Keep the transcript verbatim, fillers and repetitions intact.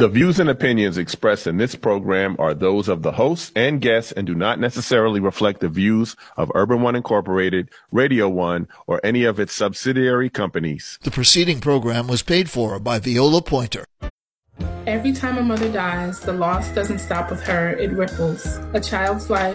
The views and opinions expressed in this program are those of the hosts and guests and do not necessarily reflect the views of Urban One Incorporated, Radio One, or any of its subsidiary companies. The preceding program was paid for by Viola Pointer. Every time a mother dies, the loss doesn't stop with her, it ripples. A child's life